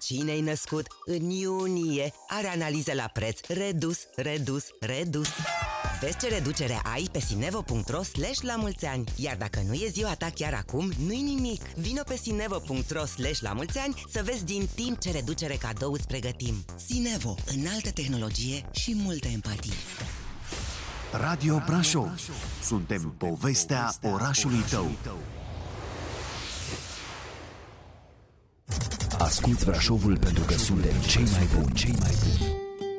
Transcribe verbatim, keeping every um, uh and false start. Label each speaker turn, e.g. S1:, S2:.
S1: cine-i născut în iunie are analize la preț redus, redus, redus. Vezi ce reducere ai pe sinevo punct ro slash la mulți ani. Iar dacă nu e ziua ta chiar acum, nu-i nimic. Vino pe sinevo punct ro slash la mulți ani să vezi din timp ce reducere cadou îți pregătim. Sinevo, înaltă tehnologie și multă empatie.
S2: Radio Brașov. Suntem povestea orașului tău.
S3: Asculți Brașovul pentru că suntem cei mai buni, cei mai buni.